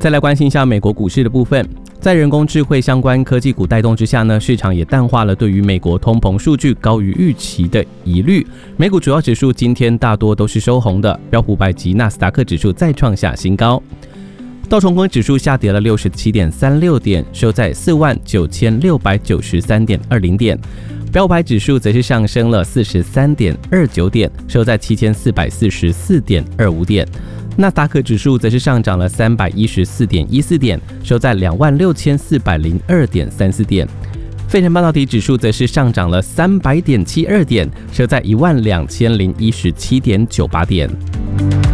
再来关心一下美国股市的部分，在人工智慧相关科技股带动之下呢，市场也淡化了对于美国通膨数据高于预期的疑虑。美股主要指数今天大多都是收红的，标普500及纳斯达克指数再创下新高。道琼工指数下跌了 67.36 点，收在 49,693.20 点。标普指数则是上升了 43.29 点，收在 7,444.25 点。纳斯达克指数则是上涨了 314.14 点，收在 26,402.34 点。费城半导体指数则是上涨了 300.72 点，收在 12,017.98 点。